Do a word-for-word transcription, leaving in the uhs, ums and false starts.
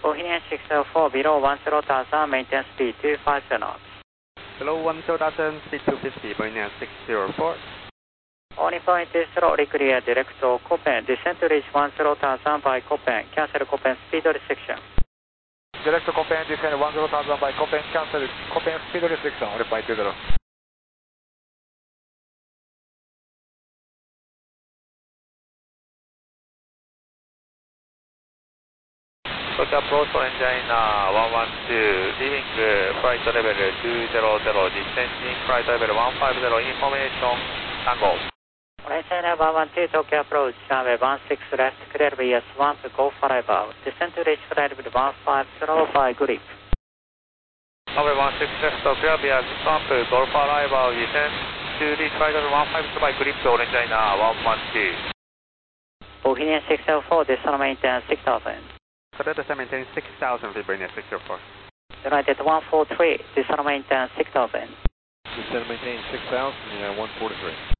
Bohemian six oh four, below one zero thousand, maintain speed two five zero knots. Below one zero thousand, speed two fifty, Bohemian six oh four. Only point is slowly clear, direct to Copen, descent to reach one zero thousand by Copen, cancel Copen speed restriction. Direct to Copen, descend one zero thousand by Copen, cancel Copen speed restriction, only point two zero. Tokyo approach for engine uh, one one two, leaving uh, flight level two zero zero, descending flight level one five zero, information, tango. Engine one one two, Tokyo approach, runway one six left, clear V S one to go for above, descent to reach flight level one five zero by grip. Runway one six left, clear V S one to go for arrival, descent to reach flight level one five zero by grip, orange line one one two. Bohemian six oh four, descent maintain six thousand. Qatar descent maintain six thousand feet, Bohemian six oh four. United one four three, descent maintain six thousand. Descend maintain six thousand, yeah, one forty-three.